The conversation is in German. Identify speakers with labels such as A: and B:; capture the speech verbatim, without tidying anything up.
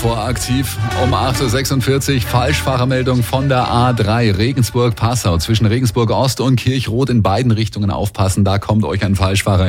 A: Davor aktiv um acht Uhr sechsundvierzig. Falschfahrermeldung von der A drei Regensburg-Passau. Zwischen Regensburg Ost und Kirchroth in beiden Richtungen aufpassen. Da kommt euch ein Falschfahrer